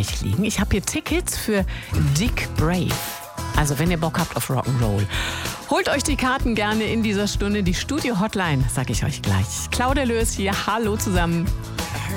euch liegen. Ich habe hier Tickets für Dick Brave. Also wenn ihr Bock habt auf Rock'n'Roll, holt euch die Karten gerne in dieser Stunde. Die Studio-Hotline, sag ich euch gleich. Claudia Löß hier, hallo zusammen.